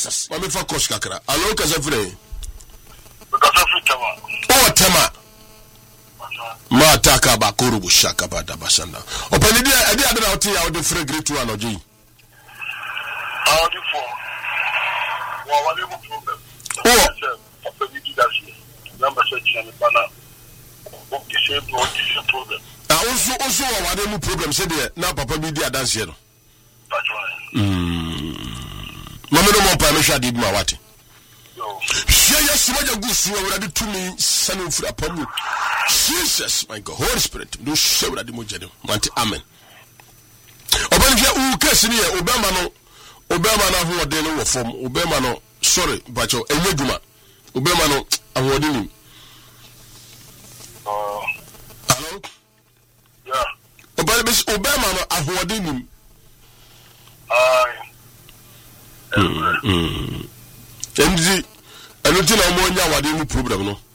Jesus. Mami fa kosh kakra. Alo Kasafre. Kasafre Tema. Ma taka ba kurubu shaka ba da basanda. Opani dia adi adana oti ya odi free great one oji. Audi for. Wa wale mo problem. Opani dia shi. Number search and bana. What is the problem? Also wa wale mo problem say there na papa bi dia dance here no. That's right. Mama no mo pa me hwa di ma wate. Yo. Yes, waja gusu awurade tumi sanu fura pamu. Jesus, my God, Holy Spirit, do show awurade mo jede. Wanti amen. Obani je u kesi ni e obema no ahode no wo fom. Obema no sorry, bacho enye duma. Obema no ahode ni. Hello? Yeah. Obama no ahode ni. Endi enoti na mo nya wade mu program no.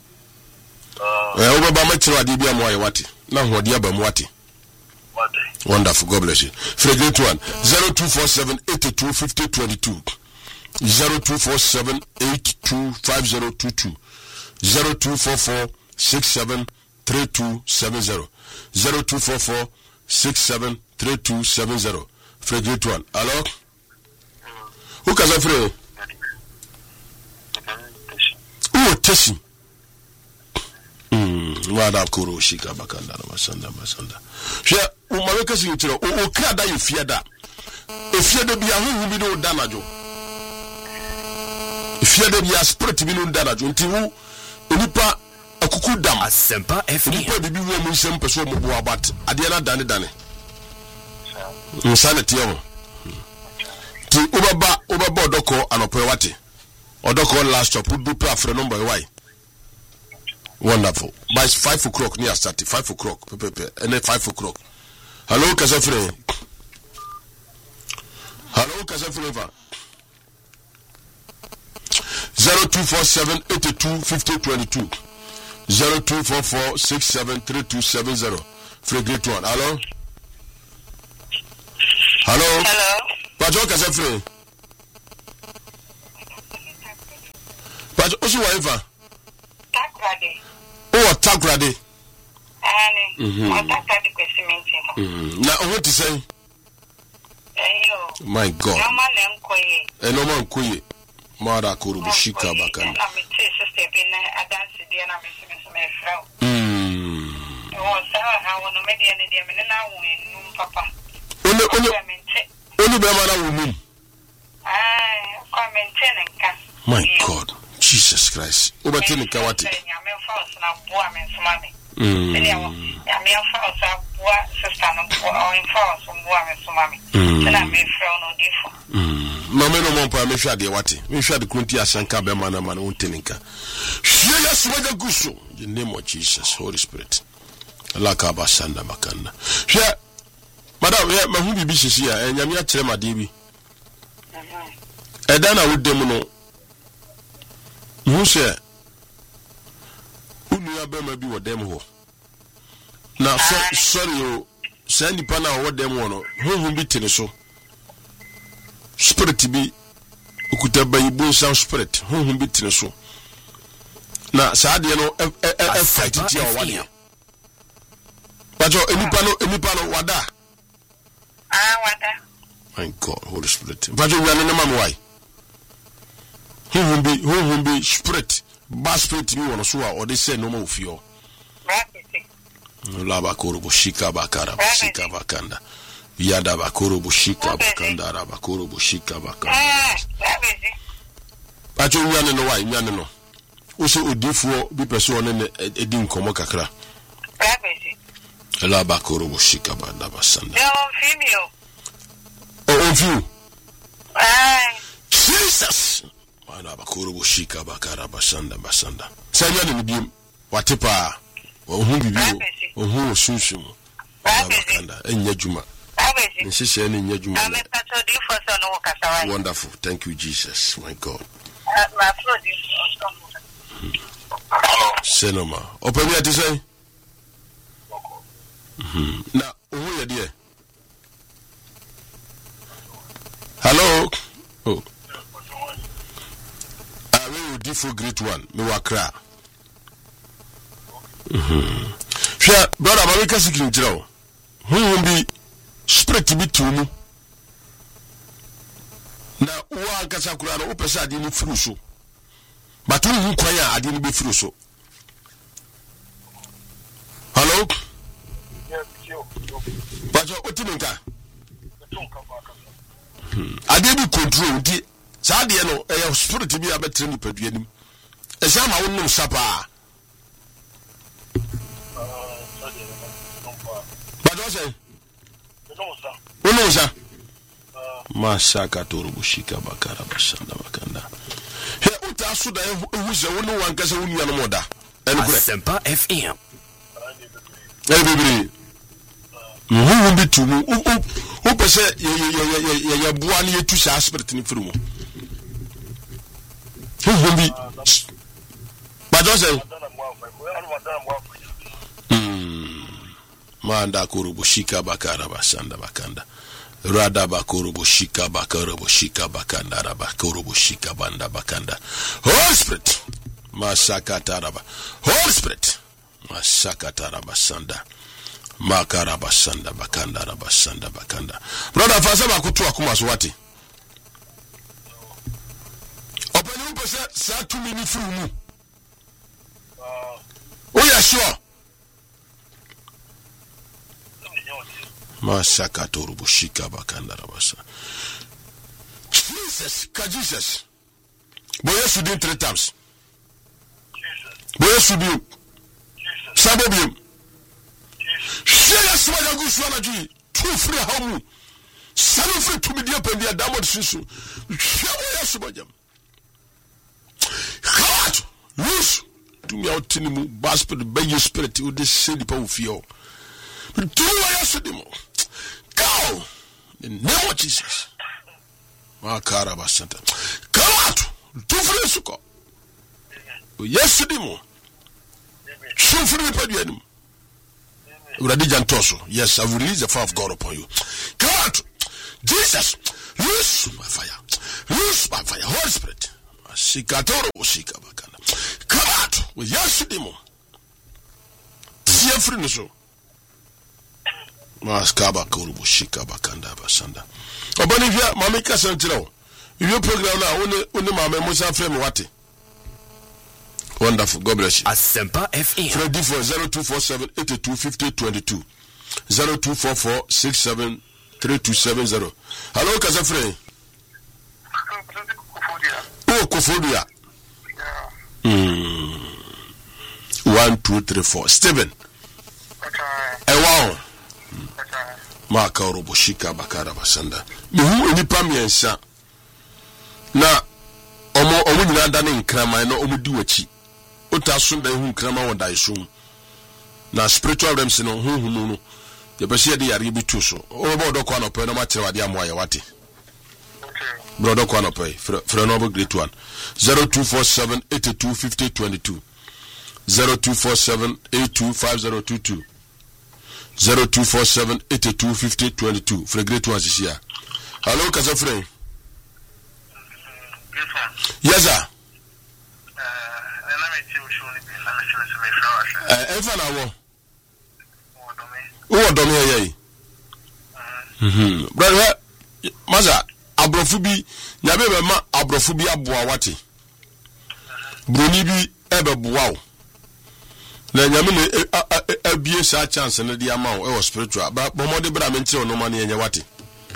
Obaba ma kire wade bia mo aye wate. Na ahode aba mu wate. Wonderful, God bless you. Fragment 1 0247 825022 0247 825022 0244 673270 0244 673270 Fragment 1. Hello? Who can I free? Oh, Tessie. Wada kuro shika bakanda na masanda. Share umaweka sintiro o kada yefiada. Efiada bia hu bi no danajo. Efiada bia spirit bi no danajo. Nti hu onipa akuku dam Asempa FM. Onipa bibi wo mu nsem peso mo bo abat. Ade na dane. Insanity yo. Ti ubaba odoko anope wate. Odoko last stop do pay afre number why. Wonderful. By 5 o'clock near start 5 o'clock. And then 5 o'clock. Hello, Kasafre. Hello, Kasafre. 0247 825022 0244 673270 Fragment 1. Hello. Hello. Pajo Kasafre. Pajo Osu Waiva. Takrade. Oh, Takrade. Takrade kwesiminti. Na what to say? My God. No man koye. Mara kurubu shika bakanda. Na mi sister bin adansi dia na mi me frau. Sa ha wono media ne dia me na wo enum papa. Oni be mara wo num. Comment nka. My God. Jesus Christ. Obatini kawati. Mama no mo pa me hwa de wate. Me hwa de kunti asanka be mana unteninka. Hwe ya suwaja guso. In the name of Jesus, Holy Spirit. Alaka basanda makanda. Hwe madam ya mahu bibi sisi ya nyame a kire made bi. Eda na wodem no. Muse unu ya bema bi wodem ho. Na sorry o send pa na wodem ho no. Hu bi tene so. Spirit bi ukuta bayibu sound spirit hu bi tene so. Na saade no fight it ya wale. Bajo enipa no wada. Wada. My God, Holy Spirit. Bajo we no mam why. Who be spirit, bas spirit me wono so a or they say no more fio. La bakoro bushika bakara bushika bakanda. Yada bakoro bushika bakanda ra bakoro bushika bakanda. Bajo we no why, no. Ose odifuo bi peso ne edi nkomo kakra. La bakoro bushika banda basanda. Oh, Jesus. Ana bakoro bushika bakara basanda. Sanya ne biem watepa ohun bibio ohun sunsun. Bakanda enya juma. Nsese ne enya juma. Wonderful. Thank you Jesus, my God. Senoma. Open me to say. Na ohun ye de. Hello. Oh. D4 great one me wakra hwɛ brother ma meka sikin kyerɛ wo honhom bi spirit bi to mu na wo ankasa kura no wopɛ sɛ ade no firi so but wo kwan a ade no be firi so. Hello? But what do you mean? I didn't control the Sadiano, a spirit to be a better than the a sama won't know Sapa. But what's it? Who knows, sir? Masaka Torubushika Bakara Bashanda Bakanda. Here, Utasuda, who's a woman one casa union moda. And Semper FM. Everybody. Who be to me? Who per se ya buani ye tu sa spirit ni furu. Who be? But don't say. Manda kurubushika bakara basanda bakanda. Rada bakurubushika bakarubushika bakanda raba kurubushika banda bakanda. Holy Spirit. Masaka taraba. Holy Spirit. Masaka taraba sanda. Makaraba sanda bakanda raba sanda bakanda. Brother fasa bakutu akuma swati. Openi upese sa 2 minutes through mu. Oh yeah, sure. Masaka torubushika bakanda rabasa. Jesus, Jesus. Boy, you did 3 times. Boy, you do. Sabobium. Share swaya guswana ji. 2 free home. 7 free to me dear pendia damod sisu. Share swaya. God, loose. Do me out tinimu basket by your spirit with this silly power feel. Do I ask them? Go in the name of Jesus. Makaraba Santa. Come out. Do free suko. Yes, demo. Show free pedium. Radijan Toso. Yes, I will release the fire of God upon you. Come out. Jesus. Loose my fire. Loose my fire. Holy Spirit. Sikatoro Shika Bakana. Come out with yes, demo. See a free so. Maskaba kurubushika bakanda basanda. Obanivia mamika sentiro. You program now only mama Musa frame wati. Wonderful. God bless you. Asempa FM. Freddy for 0247 825022. 0244 673270. Hello Kazafre. Oh Kofodia. 1 2 3 4. Steven. Wow. Maka roboshika bakara basanda. Mihu enipa miensa. Na omo nyina da ne nkrama na omo di wachi. Otaso da hu nkrama wonda isum. Na spiritual realms no huhunu no. Ye be se de yare bi tu so. O bo do kwa no pe no ma kire wade amoa ye wate. Brother kwa no pe. Fre no great one. 0247 825022. 0247 825022. 0247 825022. For great ones is here. Hello, Kazafre. Yes, sir. Brother, Maza, Abrofubi, Yabema, Abrofubi Abuawati. Brunibi, Ebe Buau. Na nyamine abie sa chance na dia ma wo spiritual ba bomode bra menchi ono ma na yenya wate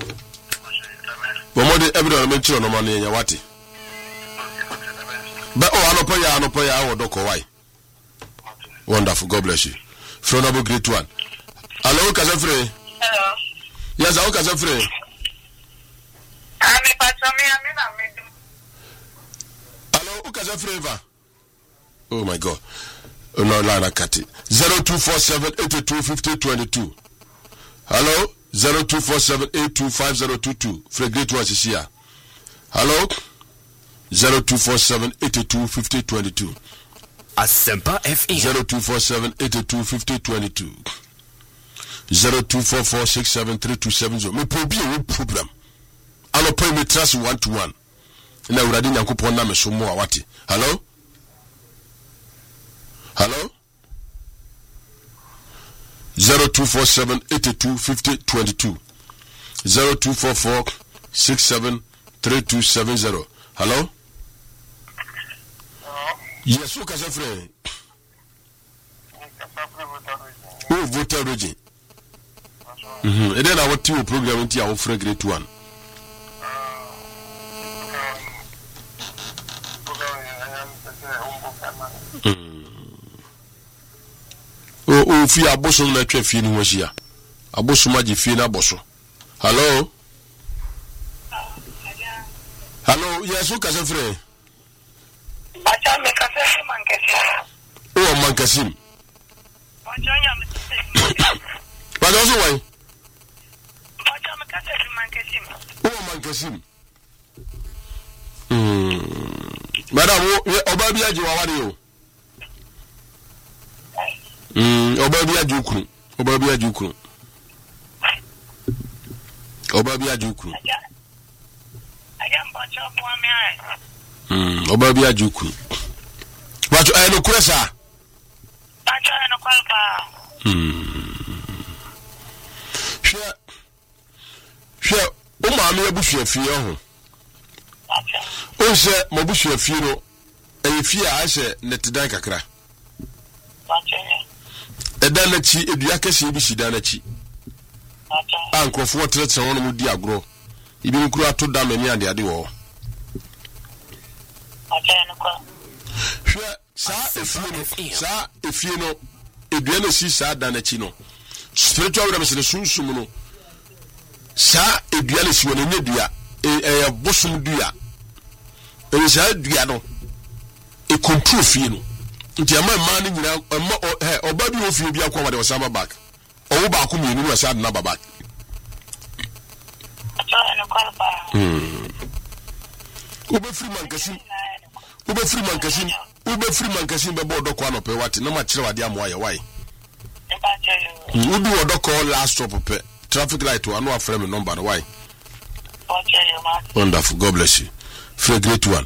bomode ebra na menchi ono ma na yenya wate ba o anopa ya wo doko why. Wonderful. God bless you. Fronable great one. Hello Kazafre. Hello. Yes, how Kazafre? Ami patami ami. Hello Kazafre va. Oh my God. No, Lana Kati. 0247 825022. Hello? 0247 825022. For great ones is here. Hello? 0247 825022. Asempa FM. 0247 825022. 0244 673270. Me probi a problem. Ano pay me trust 1-to-1. Na uradi nyankopon na me so mo awati. Hello? Hello? 0247-8250-22. 0244-673270. Hello? Yes, who can say friend? Who voted Reggie? And then I want to program into our free grade 1. Oh, fi aboso na twa fi ni hohia. Aboso ma je fi na aboso. Hello? Hello, yes, who can say friend? Bacha me ka se Mankasim. Oh, Mankasim. Bacha me But also why? Bacha me ka se Mankasim. Oh, Mankasim. Madam, Obabi aji wa wari o. Obabi aji ukru. Obabi aji ukru. Obabi aji ukru. Ayam bacha bo me ai. Obabi aji ukru. Bacho ay no kuresa. Bacha no kwalpa. Hwe o ma me abuhwe afie ho. O se mo buhwe afie no efie a hye netidan kakra. Bacha. Edan na chi edua kese bi shida na chi. Bacha. Ankrofo tretre wono mu di agro. Ibi nkuru ato da mani ade ade wo. Bacha no kwa. Hwe sa efie no edua na si sa da na chi no. Spiritual realms ne sunsum no. Sa edua na si wona nyedua bosum dua. Sa dua no e control fie no. Nti ama ma ni nyina oba bi ofie bi akwa wade osama back. Owo ba ko mi ni wasa na baba. Bacha no kwalpa. Ube free Mankasim be bodo kwa no pe wate na ma kire wade amoa ye why. Bacha yo. Udu odoko last stop pe. Traffic light to anu aframe me number why. Bacha yo ma. Wonderful. God bless you. Free great one.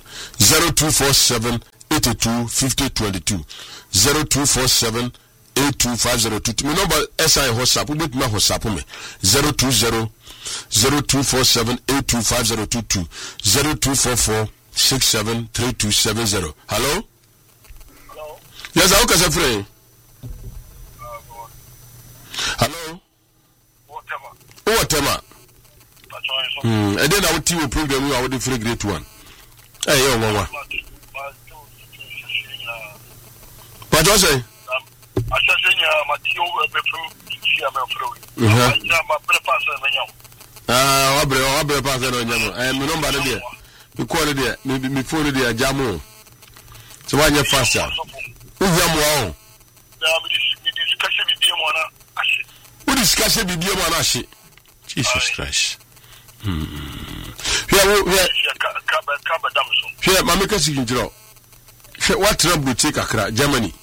0247-8250-22. 0247-82502. My number SI WhatsApp. We make my WhatsApp me. 0247-82502. 0244-673270. Hello? Hello? Yes, how can I pray? Hello? Whatever. And then I will tell you program you are the free great one. Hey, yo, mama. What was I? What pass on you? I am number there. You call it there, maybe before the Jamo. So why you faster? Who's Jamo? Who discussion with you on Ashi? Jesus Christ. Here, Mamma Cassin draw. What trouble take a crack, Germany?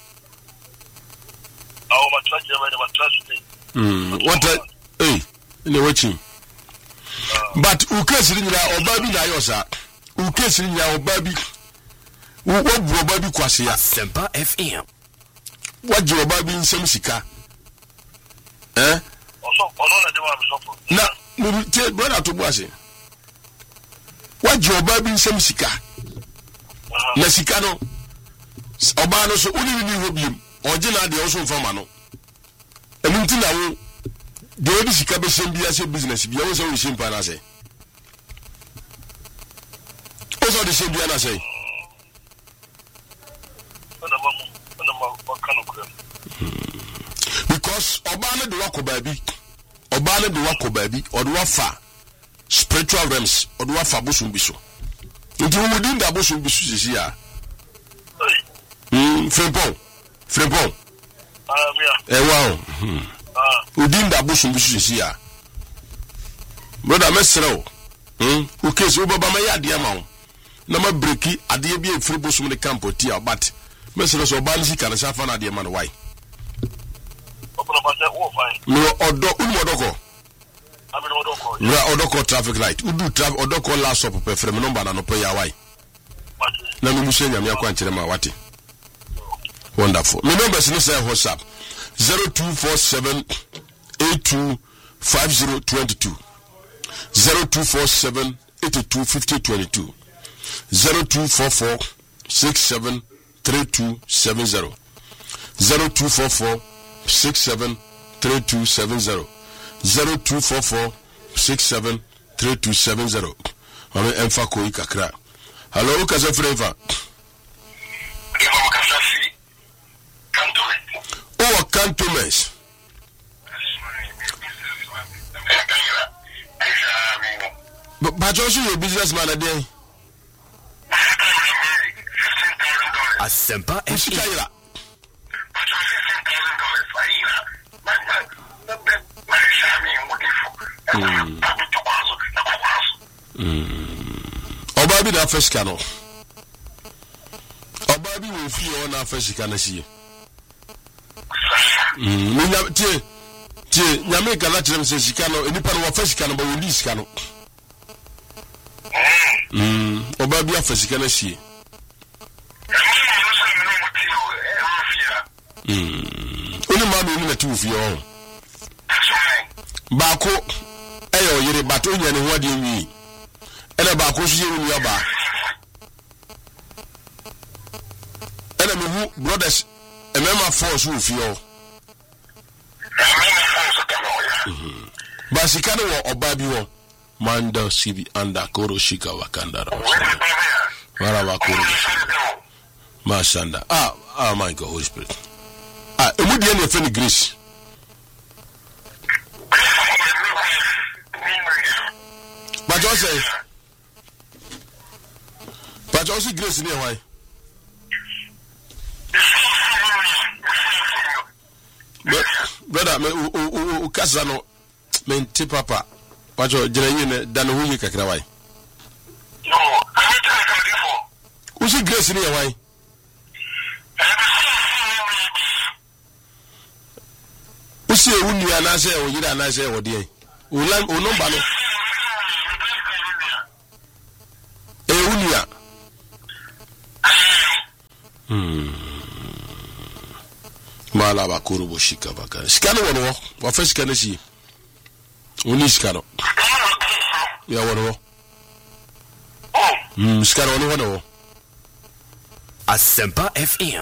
What in the watching? But who cares in your baby Nayosa? Who cares in your baby? What baby Quasia? Semper FM. What your baby in Semsika? Eh? Na te brother to boase. What your baby in Semsika? Na sika no. Oba no so uni ni hobim. Ojina de also from no. Emunti na wo de odi sika be sem bia se business bia wo se wo shim pa na se. Oso de shim bia na se. Because oba no de wako baby. Oba no de wako baby or do wafa spiritual realms or do wafa bosum biso. Nti wo within da bosum biso sisi a. Frempong. Wow. Within da bosum biso sisi a. Brother mesrel. Okay, so baba ma ya de ma wo. Na ma breki ade bi e free bosum de campo ti a but mesrel so oba nsi kana safa na de ma no why. No odoko. Odoko traffic light. Udu traffic odoko last stop pe frame number na no pe ya why. Na no muse nyame akwa nkyere ma wate. Wonderful. My number is WhatsApp 0247 825022 0247 825022 0244 673270 0244 673270 0244 673270. Mame emfa koi kakra. Hello, kaza flavor. Oh, Cantonese. But also your businessman a day. Asempa Shikaira. Obabi na first cano. Obabi will feel on our first cano see. Nyameka na chile mse shikano enipa no wafa shikano ba woli shikano. Obabi afa shikano sie. Oni ma no ni na tu fie o. Baako eyo yire bato nya ne ho ade nwi. Ena baako so ye wuni aba. Ena me hu brothers emema force wo fie o. Basikano wo Obabi wo Manda Sibi anda Koro Shika Wakanda Wara Wakoro Mashanda. Ah my God, Holy Spirit. It would be any friendly grace. But also grace near why? Brother, me Kasano menti papa. Pacho jere dano huyi kakra why? No, I can't before. Usi grace near why? Usi uni anase o yira anase o die. Ulam onomba no. Unia. Mala ba kurubo shika baka. Skano wono wa fa skano si. Uni skano. Ya wono. Skano wono. Asempa FM.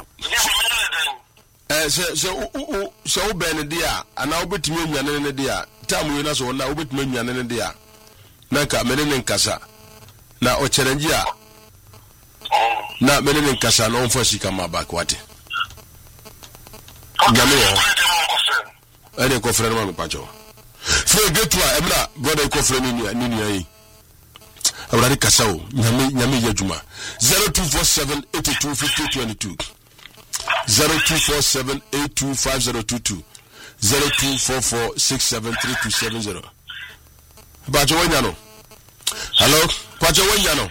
So ben dia ana obetimi nwane ne dia. Tamu na so na obetimi nwane ne dia. Nanka menene nkasa. Na o challenge a. Na menene nkasa na onfo shika mabakwate. Gamio. Ene ko frere ma pacho. Frere getwa emra brother ko frere ni yi. Awradi kasao nyame yadwuma 0247825022 0247825022 0244673270. Pacho wanyano. Hello, pacho wanyano.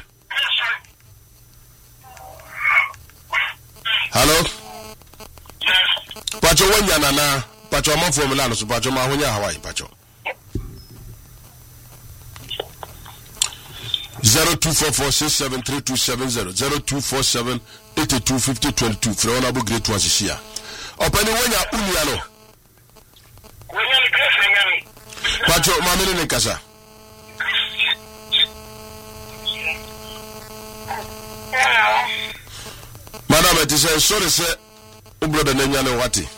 Hello. Pacho wanyana na pacho amafo mlano so pacho ma honya Hawaii pacho 0244673270 0247825022 Freona bu great was here. Opani wanya uniano. Pacho mamene ne kasa. Madam it is sorry say o brother na nya ne wati.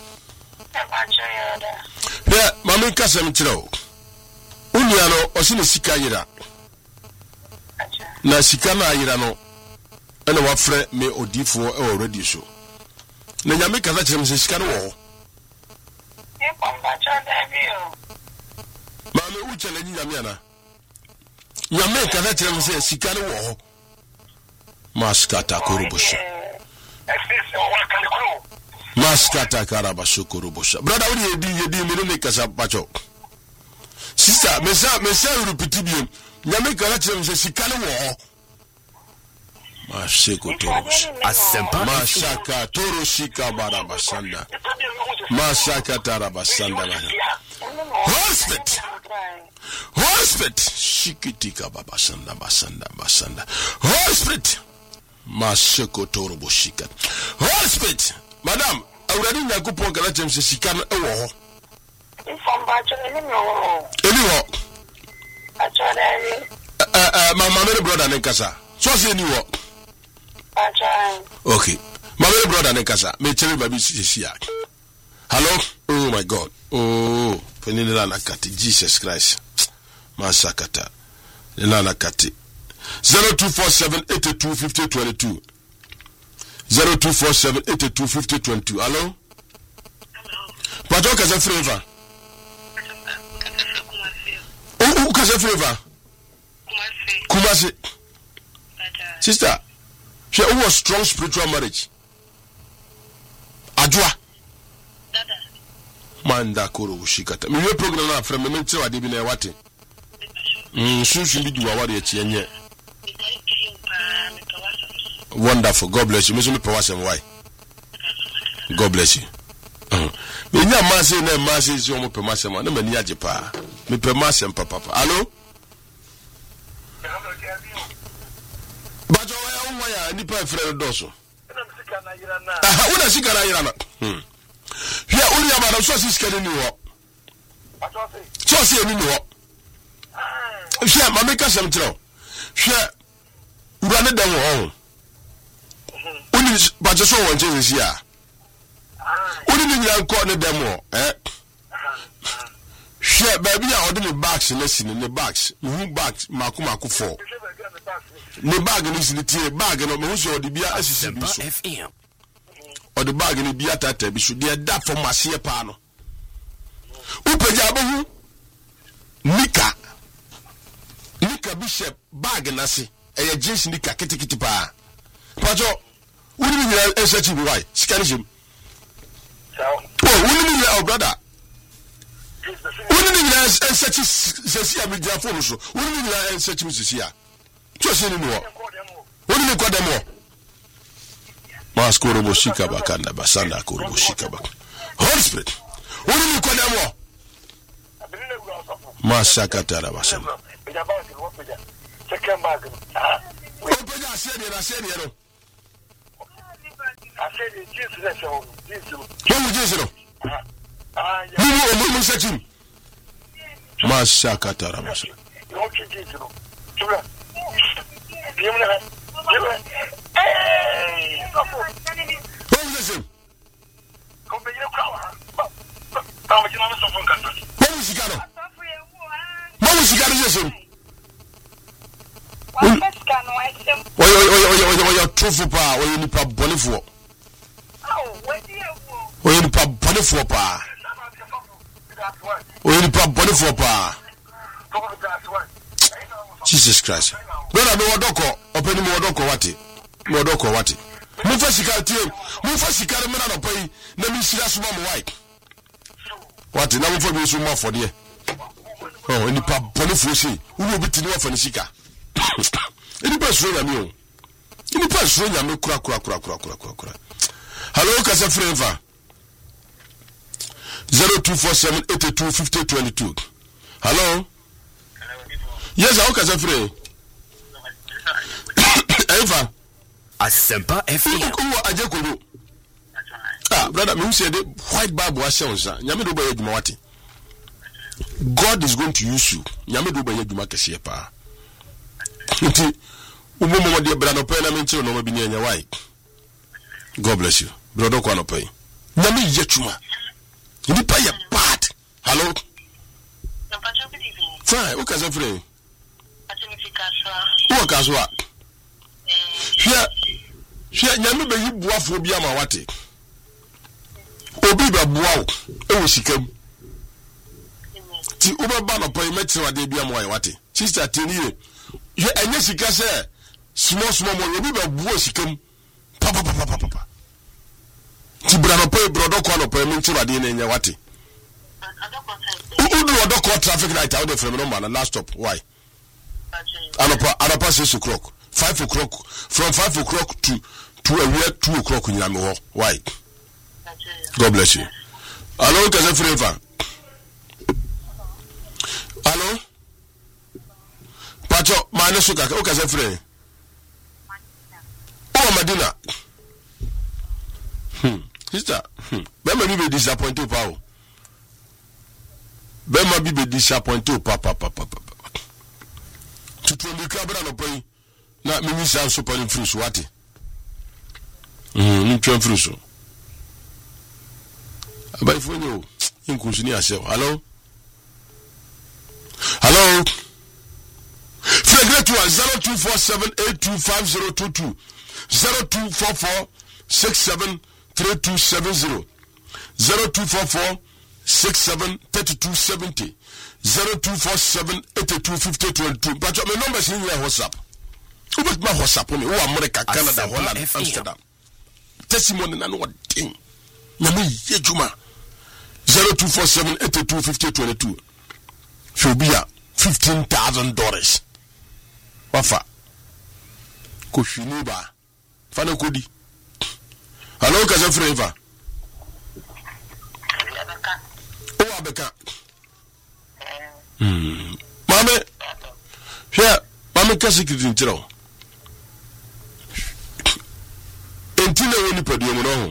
Yeah, mami kasa mchiro. Uniano osine sika yira. Na sika na yira no ene wa frɛ me odifo e already so na nyame kaza kyerɛ me sika no wo e pamba cha devio ma me u kyerɛ ni nyame ana nyame kaza kyerɛ me sika no wo maskata korobosha maskata karabasho korobosha brother we yedi me ne kasa pacho sister me sa repeat bi nyame kaza kyerɛ me sika no wo Masheko Toros. Asempa. Mashaka Toroshika Barabasanda. Mashaka Tarabasanda. Hospit. Shikitika Babasanda Basanda. Hospit. Masheko Toroboshika. Hospit. madam awurade Nyankopɔn kana kyem se sika no ewo ho From Bachelor, eni ho Bachelor, mama me brother ne kasa so se eni ho Bachelor. okay mama me brother ne kasa me chere baby sisia hello oh my god oh penina na kati Jesus Christ masakata nana kati 0247825022 0247825022 hello Pato kasa flavor oh kasa flavor Kumasi sister she was strong spiritual marriage Ajwa Manda koro ushikata mi we program na from me ntira wade bi na wate sunsun bi duwa wade echi enye wonderful God bless you me so me power some why God bless you me nya mase na mase si o mo pema sem na mani age pa me pema sem papa allo bajo wa ya ni pa frere doso una sikana yirana hia uri abana so sikana ni wo so si eni ni wo hia mameka sem tro hia ura ne dem wo uni bajo so won je si a uni ni nya nko ne dem wo hia ba bi a odi ni bags na sini ni bags hu bags mako for ni bag ni sini tie bag no me so odi bia asisi bi so or the bag ni bia tata bi so de da for masie pa no upeja abahu nika bishop bag na se eye jeans nika kitikiti pa pajo uni ni nya ensechi bi why scanishim oh uni ni nya brother uni ni nya ensechi sesi amedia phone so uni ni nya ensechi sesi a to se ni no uni ni kwademo Maskoro boshika bakanda basanda koro boshika bak. Holy Spirit. Woni ni kodamo. Masakata basanda. Second bag. Opeja asedi na asedi ero. Asedi Jesus na show. Jesus. Woni Jesus no. Mu sechim. Masakata basanda. No Jesus no. Chura. Biemna. What was this? Come back here, crowd. I'm going to phone call. What was he got? What was he got? Listen. Oh, truthful pa. Oh, you need pa bonifo. Oh, you need pa bonifo pa. Oh, you need pa bonifo pa. Jesus Christ. Brother, me wadoko. Open me wadoko wati. Me wadoko wati. Mufa sikari tie. Mufa sikari mena no pay. Na mi sira suma mo white. Wati na mufa bi suma for there. Oh, any pa bonifo si. Unu obi tini wa for ni sika. Any pa suro ya mi o. Any pa suro ya mi kura. Hello, kasa friend 0247825022. Hello. Yes, how kasa friend? Eva. Asempa FM. Uwa ajekulu. Ah, brother, me say the white Bible was saying, nyame do ba yeduma wati. God is going to use you. Nyame do ba yeduma kese pa. Nti umo mo de bra no pe na me nchiro no ma bi nya why. God bless you. Brother kwa no pe. Nyame yetuma. Ndi pa ye bad. Hello. Fine, o kasa free. Uwa kaswa. Hwɛ nyame be yi boafo bi ama wate obi ba boawo e wo sikam ti obaba no pay metri wade bi ama wate sister tenire hwɛ anya sika sɛ small mo obi ba boa sikam pa ti bra no pay brodo kwa no pay metri wade na nya wate udu odoko traffic light out from number na last stop why anopa 6 o'clock 5 o'clock from 5 o'clock to a 2 o'clock in Yamiho. Why? God bless you. Hello, Kazafreva. Hello? Pacho, Manasuka, Kazafre. Oh, Madina. sister bema bi be disappoint pa o bema bi be disappoint o pa tutu mi kabra no pai na mi san so pa ni free so wate ni twem free so abai fo nyo inkunsu ni ase hello Fregret 0247825022 0244673270 0244673270 0247825022 but my number is in your WhatsApp. Who bet my WhatsApp me? Who America, Canada, Holland, Amsterdam. Testimony na no thing. Na me yejuma 0247825022. Should be $15,000. Wafa. Koshinuba. Fana kodi. Hello, Kaza Freva. Oh, Abeka. Mame. Here, Mame Kasikidin Tiro. Entile woni padi omo no.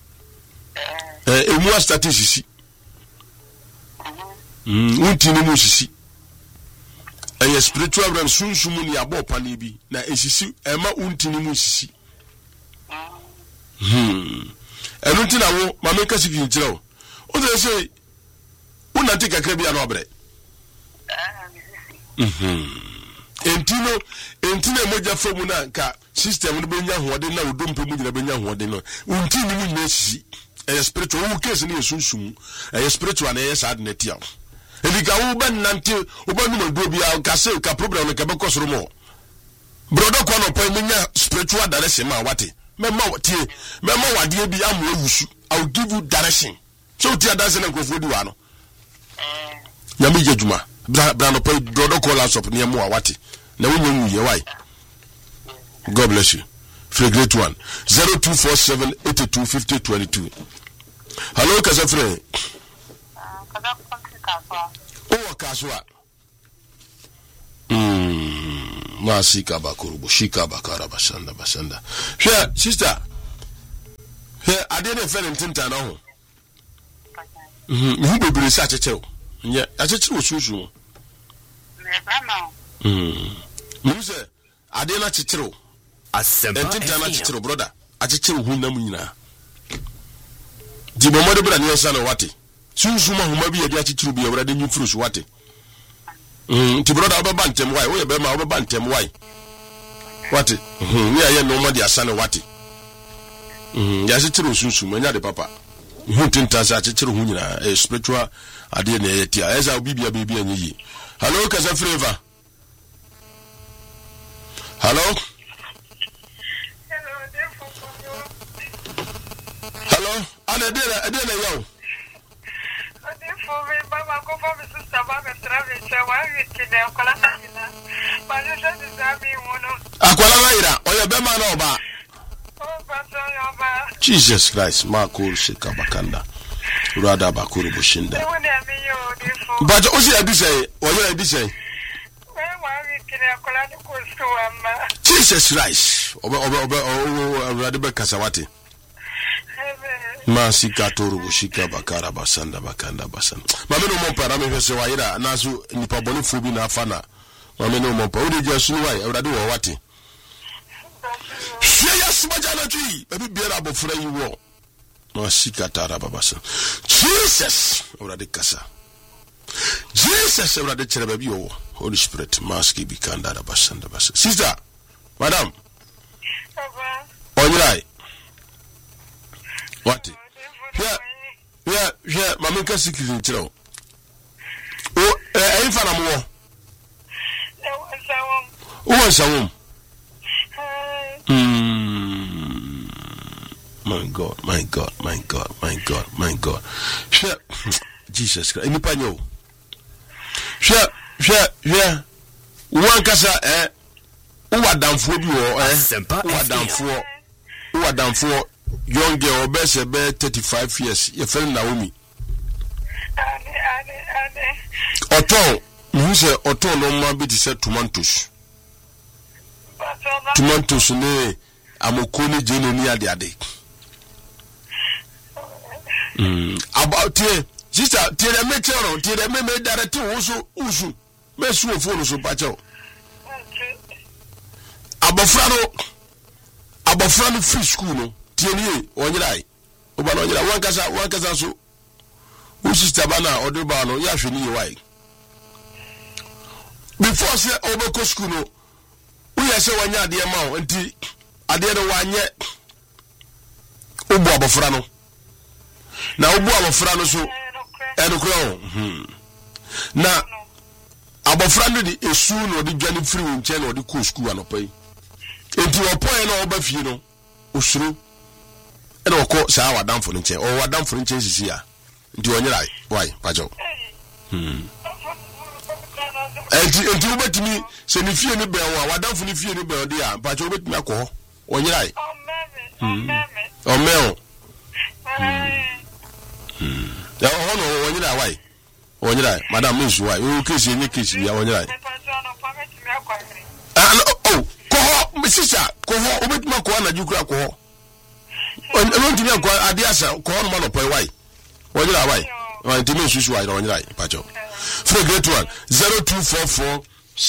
Emu astatisi. Untini mu sisi. Eye spiritual realm sunsumu ni abo pani bi na esisi ema untini mu sisi. Enu ntina wo ma meka siki nkyira wo. O dey say una tika kakra bia no obre. Entino moja fomu na nka system no benya hoode na odompe mu nyina benya hoode no. Untini mu nyina sisi. Eye spiritual wo case ni sunsumu. Eye spiritual na eye sad na tia. Elika uba nante uba numo dobia kase ka problem ka beko soro mo brodo kwa no pa menya spiritual direction ma wate mema tie mema wade bi amu awusu I will give you direction so tie direction na nkofo di wa no nyame jejuma bra no pa brodo call us up ne mu wate na wonye nwuye why God bless you free great one 0247825022 hello Kasafre oh kaswa masika bakurubu shika bakara basanda here sister here adene fere ntinta na ho hu bebere sa chechew nya achechew osusu me bama muse adena chechew Asempa ntinta na chechew brother achechew hu nam nyina di momode bra ne yesa no wate sunsuma huma bi yadi achichiru bi awrade nyufuru so wate ti brother obeba ntem why o ye be ma obeba ntem why wate ni aye no ma di asane wate ya achichiru sunsuma nya de papa hu tinta sa achichiru hu nyina spiritual ade na ye tia eza obibia bebi anyi hello Kaza Freva hello ana de yo Mama, go for me, sister, Mama, travel, so why you to the Colana? But you said it's Akwala oya bema na oba. Jesus Christ, Marco Shikabakanda. Rada Bakuru Bushinda. But Osi Abisay, oya Abisay. Jesus Christ, oba Radiba Kasawati. Masika toru bushika bakara basanda bakanda basanda. Mame no mompa na me se waira naso nipa boni fubi na afana. Mame no mompa odi jesu wai awrade wo wate. Sheya subaja na tui ebi biara abofra yi wo. Masika tara babasa. Jesus awrade kasa. Jesus awrade chere baby wo. Holy Spirit maski bikanda basanda basanda. Sister, madam. Onyirai. What? Yeah, Mamma Cassidy in Tiro. Oh, I found more. Who was a woman? My God. Sure, Jesus Christ. Any panyo. Sure. One cassa, who are down for you, who are down for. Young girl, best about 35 years. Your friend Naomi. Otto, you say Otto no man be said tomatoes. Tomatoes, ne, Amokoni Jeno near the ade. About tie sister tie the meteor tie the me direct wo usu me su phone so pacho abofra no free school no tie ni onyirai oba no onyira wankasa so wo sister bana odeba no ya hwe ni wai before say obeko school no wo ya say wanya ade ma o nti ade no wanye obu abofra no na obu abofra no so enukro na abofra no di esu no di dwane free nche no di ko school anopai enti opoe no oba fie no osuru e na okọ saa wadamfo no nche o wadamfo no nche sisi a nti onyirai why pajo enti obetimi se ni fie ni be wa wadamfo ni fie ni be odi a pajo obetimi akọ onyirai o meo ya hono onyirai why onyirai madam miss why o kesi ni kesi ya onyirai ko sister ko obetimi akọ na jukura ko on timi akọ adiasa ko no ma no poi why onyirai why o timi susu why onyirai pajo for great one 0244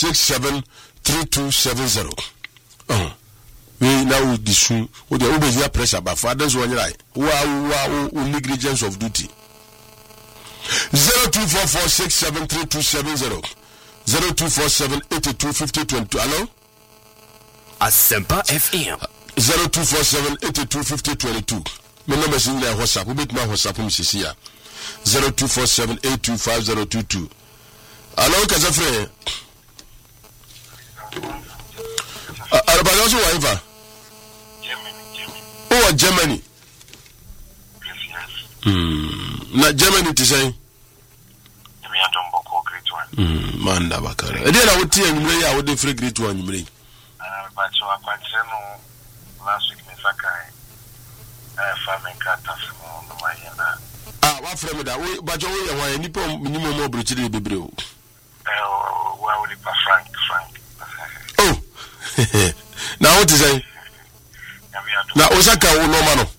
673270 we now disu o de obezia pressure ba fathers onyirai wa negligence of duty 0244673270 0247825022 hello Asempa FM 0247825022 me number sin le WhatsApp obet ma WhatsApp mi sisi ya 0247825022 hello kazafre arabado so waifa Germany na Germany ti say me atombo ko great one manda bakara e dey na woti enyumre ya wo dey free great one enyumre but so akwatre no last week me sakai farming catastrophe no mahina wa frame da we ba jo we yan nipa minimum mo obrochire bebre o wa we pa frank oh na what is say na osaka wo no ma no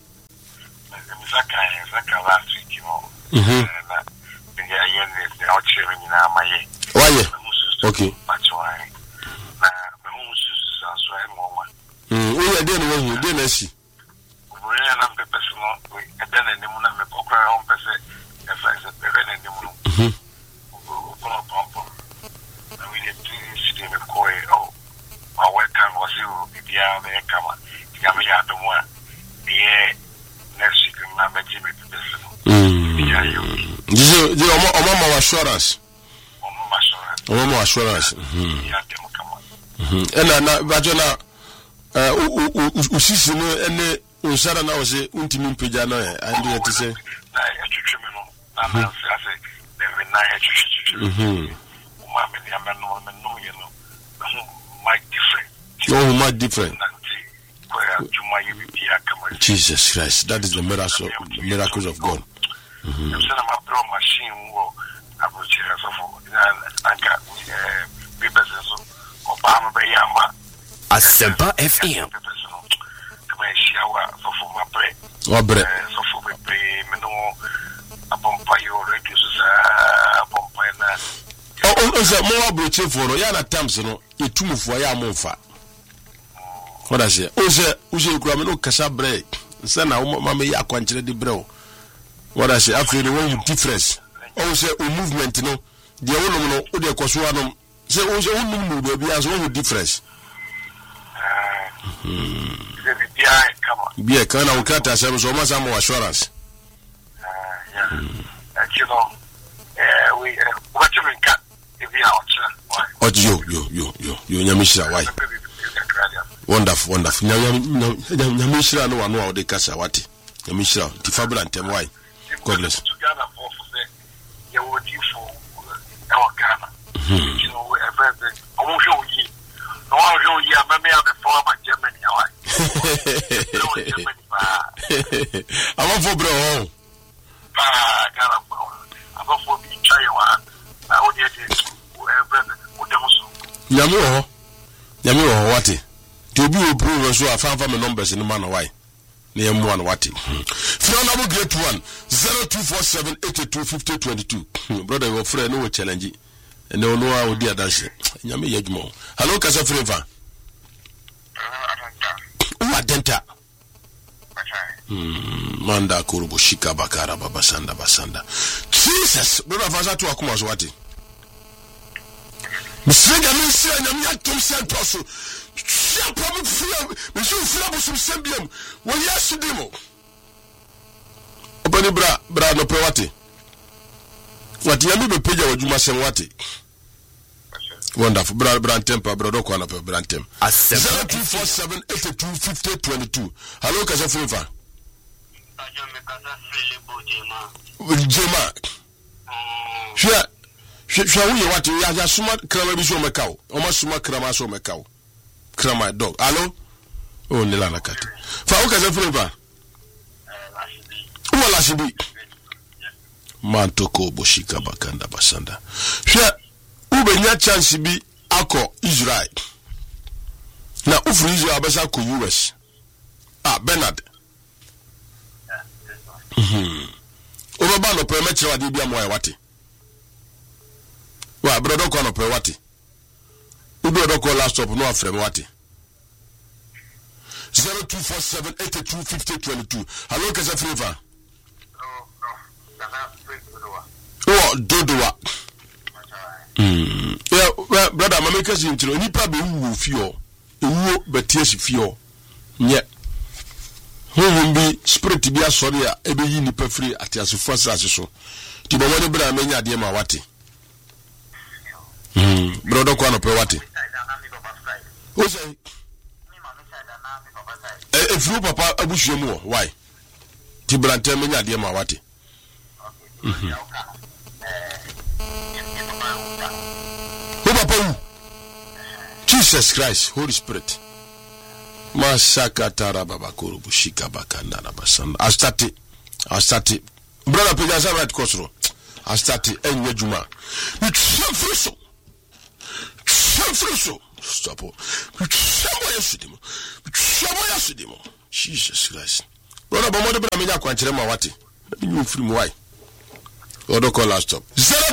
Zaka last week no na ya yen the outshare ni na maye why okay patwai na me mu susu so e mo wa we ya dey no we dey na si we na pepese no we e dey na nimu na me kokra on pese e fa se pere na nimu no ko pompo na we dey see them koi oh my welcome was you bibia me kama ya me ya domo a ye next week na me ji me pepese no ya yo the omo assurance ya demo kama na bajona usisi no ene unsara na wose untimi mpeja na and yet say na ya chuchu me no na na say dem na ya chuchu ma me ya me no you know my different Jesus Christ, that is the miracles of God. Asempa FM. More broche for ya na times no etumufu ya monfa. What I say? Ose kura me no kasa break. Say na mama ya kwanchire di brew. What I say? After the one difference. Ose o movement no. The one no o de kwaso anom. Say ose o num no be as one difference. Bia kana ukata say so ma some assurance. Yeah. You know, we what you mean if you out. Oh yo nyamishira why? Wonderful. Nyamishira no wano wa de kasa wati. Nyamishira ti fabula ntem why? God bless. You would you for our Ghana. You know, everything. I won't show you. No, I'll show you. Maybe I'm before my Germany. I want for bro. Ghana. I want for me China. I would get it. Nyami wo wati. To be o prove so afanfa me numbers ni man why. near one wati. Phenomenal great one 0247825022. Brother, your friend no challenge. And no how dear dance. Yami Yajmo. Hello, Casa Flavor. Denta. Manda kurubu shika bakara babasanda basanda. Jesus, brother Faza to akuma zwati. Msinga msia na myatum sentoso. Shapa mfia, msu fia busum sembiam. Wo yesu dimo. Opani bra no pewati. Wati yami be peja wajuma sem wati. Wonderful. Brand Temper, brother, Kwana Brand Tem. 0247825022. Hello, Casa Flavor. Jema. Shall we what you are suma krama biso mekao. Oma suma krama so mekao. Krama dog. Hello? Oh, Nilana Kat. For Casa Flavor. Who la shibi? Mantoko Boshika Bakanda Basanda. Share. Ubenya chance bi akọ Israel na ufuru Israel abesa ko US Bernard Oba no pe mechira wade bia moya wate wa brodo ko no pe wate udo do ko laptop no afrem wate 0247825022. Hello Casa Flavor. Oh Dodowa. Yeah, brother, my makers in Tiro, Nipa be woo fio, woo beties fio. Yet, who be spirit be a sorry, ebe yi nipa free at as first as so. To be one brother, many a dear Mawati. Brother Kwano Pewati. Who say? If you papa Abushumo, why? Tibrante many a dear Mawati. Jesus Christ, Holy Spirit. Masaka tarababa kurubu shika bakanda na basanda. I start it. Brother Pejasa right Kosro. I start it. Enye juma. Stop. Jesus Christ. Brother Bomodo bra menya kwanchire ma wate. You free mo why? Odo call last stop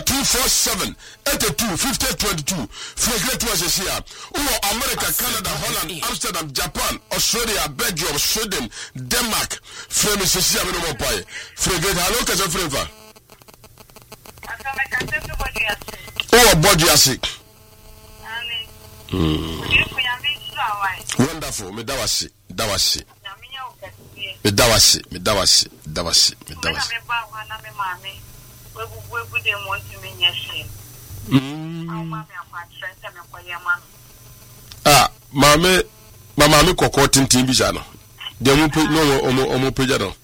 0247825022. Fregret was here. America, Canada, Holland, Amsterdam, Japan, Australia, Belgium, Sweden, Denmark. Frame is here. Fregret, hello, Casa Flavor. Body sick. Wonderful. Me dawasi. Mama koko tintin bija no. De mu pe no omo peja no.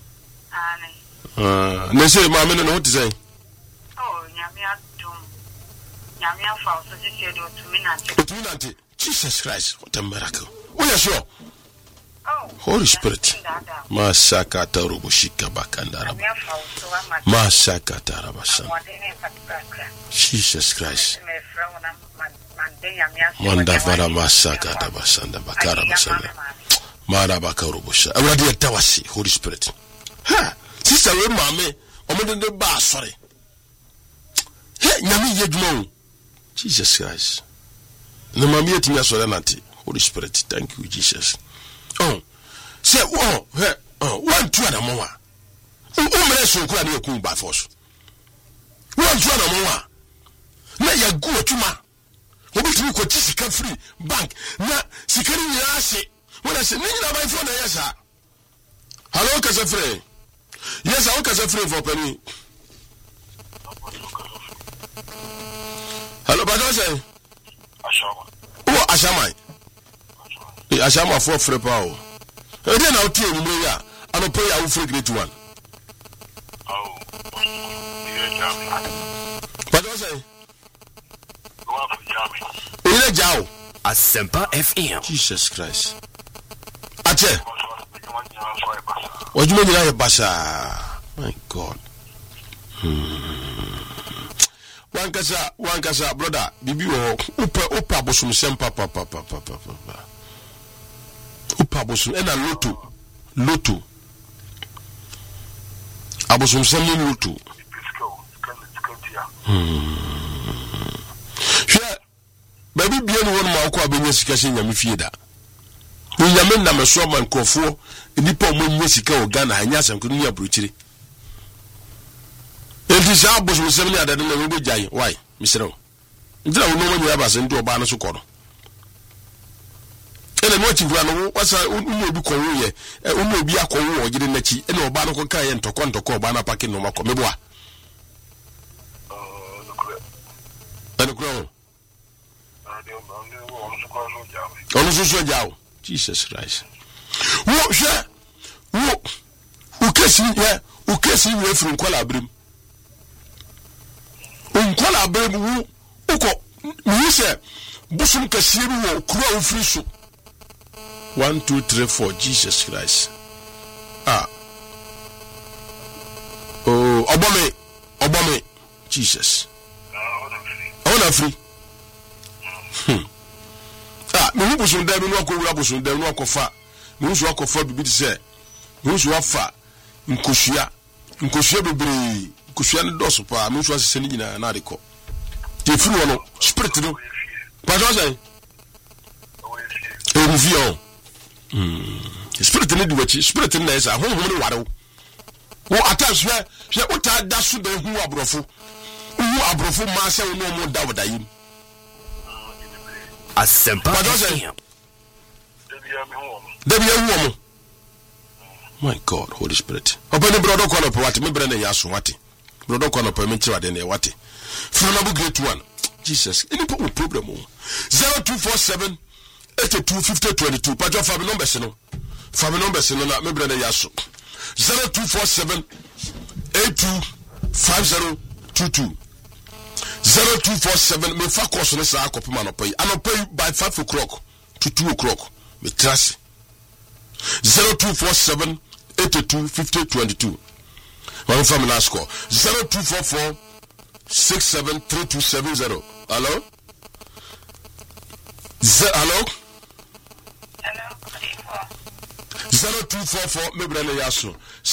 Ne say mama no what say? Oh, nyame adum. Nyame afa so say do to me. Jesus Christ, what a miracle. We are sure. Oh, Holy Spirit. Masaka tarubushika bakandara. Masaka tarabashan. Jesus Christ. Manda vara masaka tabasanda bakara basanda. Mara bakarubusha. Awadi tawasi, Holy Spirit. Ha, sister we mame, omode ba sorry. Hey, nyame yedwuma. Jesus Christ. No mame yetimi asore nanti. Holy Spirit, thank you Jesus. Oh, say, one, two and a more. Umre so kwa ni ku by force. One two and a more. Na ya go tuma. Obi tumi ko ti sika free bank. Na sika ni ya se. When I say ni na by phone na yes. Hello Casa Free. Yes, I Casa Free for penny. Hello, Bado say. Ashama. Oh, Ashama. Ashama for free power. And then I'll tell you, I'm a prayer who free great one. Oh, But I say, Asempa FM. Jesus Christ. Ache. What do you mean, Basha? My God. One kasa, brother. Bibi upa bosum sempa papa. Upa bosum ena loto. Loto. Abosom sɛm loto. Hwɛ baby bia no won ma akɔ abenya sika hye nyame fie da. Nyame na meso man krofo nipa mo nya sika o Ghana anya asɛm ko ni abrochire. Enti sa abosom sɛm ni adade na wo gyae why misrew. Ndira wo no mo nya ba se ndo oba no so kɔ no. Ene no chifu ano wasa umu obi kɔwo ye umu obi akɔwo o gide nachi ene oba no kɔ kan ye ntɔkɔ oba na pake no makɔ meboa. Ono so jaw Jesus Christ wo hwe wo kesi we furu nkola abrem nkola abrem wo uko mi se busum kasiye bi wo kura wo firi so 1 2 3 4 Jesus Christ oh obome Jesus ona free me hu busum da bi no akowura busum da no akofa me hu so akofa bibi di se me hu so afa nkoshia bebre nkoshia ne doso pa me hu so asese ni nyina na adekọ te firi wono spirit no pa so say review spirit ne di wachi spirit ne esa honhom ne ware wo attach hwe uta da so da hu abrofo ma se wo no mo da wodayim Asempa FM. My God, Holy Spirit. Open brother call up what me brother yaso wati. Brother call up me tira den wati. From Abu Great One. Jesus, any problem 0247 82 50 22. Pajo family numbers no. Family numbers no na me brother yaso. 0247 82 50 22. 0247 me fa course no sa akopema no pay by 5 o'clock to 2 o'clock me trust 0247 82 50 22 one family last call 0244 673270 hello hello 0244 me brother yaso